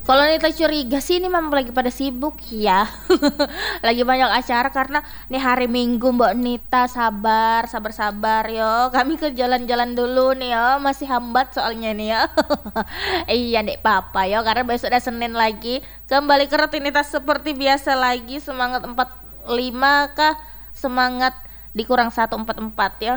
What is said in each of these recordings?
Kalau Nita curiga sih ini memang lagi pada sibuk ya. Lagi banyak acara karena nih hari Minggu Mbak Nita, sabar, sabar-sabar yo. Kami ke jalan-jalan dulu nih yo, masih hambat soalnya nih ya. Iya nih papa yo, karena besok udah Senin lagi. Kembali ke rutinitas seperti biasa lagi, semangat 45 kah? Semangat dikurang 144 ya.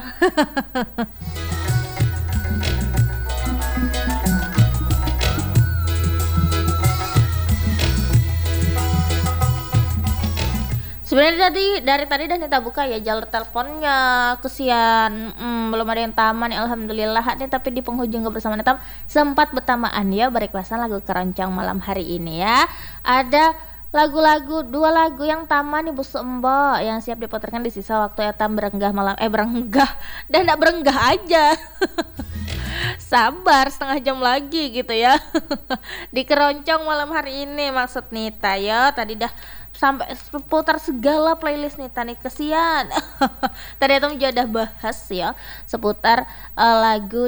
Sebenarnya tadi dari tadi dan kita buka ya jalur teleponnya, kesian belum ada yang taman ya, alhamdulillah nih, tapi di penghujung kebersamaan Tam sempat bertamaan ya bereklasan lagu keroncong malam hari ini ya. Ada lagu-lagu, dua lagu yang taman ibu Sembo yang siap diputarkan di sisa waktu ya Tam berenggah malam, berenggah dan tidak berenggah aja. Sabar setengah jam lagi gitu ya. Di keroncong malam hari ini maksud Nita ya. Tadi dah sampai seputar segala playlist Nita nih, kesian. Tadi Atom juga udah bahas ya seputar lagu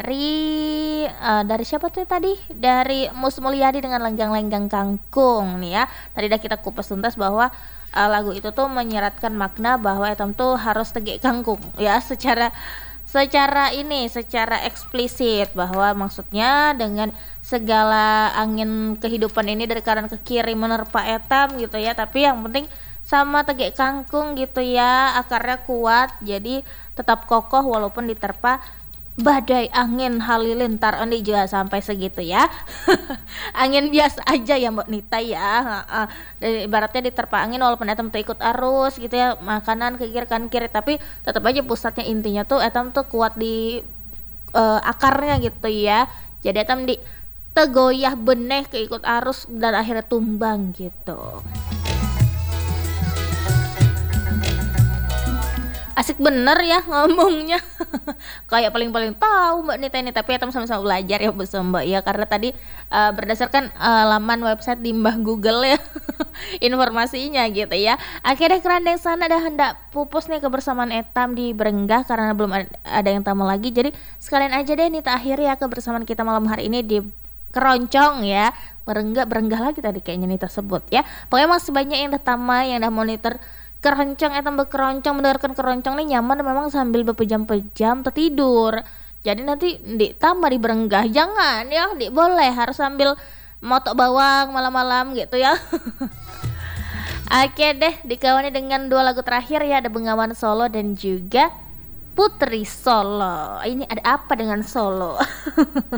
dari siapa tuh tadi? Dari Mus Mulyadi dengan Lenggang-Lenggang Kangkung nih ya. Tadi dah kita kupas tuntas bahwa lagu itu tuh menyeratkan makna bahwa Atom tuh harus tegak kangkung ya, secara eksplisit, bahwa maksudnya dengan segala angin kehidupan ini dari kanan ke kiri menerpa etam gitu ya, tapi yang penting sama tegak kangkung gitu ya, akarnya kuat jadi tetap kokoh walaupun diterpa badai angin halilintar. Ini juga sampai segitu ya. Angin biasa aja ya Mbak Nita ya. Ibaratnya diterpa angin walaupun etam tuh ikut arus gitu ya, makanan ke kiri kan kiri, tapi tetap aja pusatnya intinya tuh etam tuh kuat di akarnya gitu ya. Jadi etam di tegoyah beneh keikut arus dan akhirnya tumbang gitu. Asik bener ya ngomongnya. Kayak paling-paling tahu Mbak Nita ini, tapi ya sama-sama belajar ya bersama Mbak ya, karena tadi berdasarkan laman website di Mbah Google ya. Informasinya gitu ya. Akhirnya kerandeng sana dah hendak pupus nih kebersamaan etam di Berenggah karena belum ada yang tamu lagi. Jadi sekalian aja deh Nita akhiri ya kebersamaan kita malam hari ini di keroncong ya. Berenggah lagi tadi kayaknya Nita sebut ya. Pokoknya masih banyak yang udah tamai, yang udah monitor keroncong, etam berkeroncong, mendengarkan keroncong nih nyaman memang sambil berpejam-pejam tertidur. Jadi nanti di tambah di Berenggah jangan ya, boleh harus sambil motok bawang malam-malam gitu ya. Oke deh, dikawani dengan dua lagu terakhir ya, ada Bengawan Solo dan juga Putri Solo. Ini ada apa dengan Solo?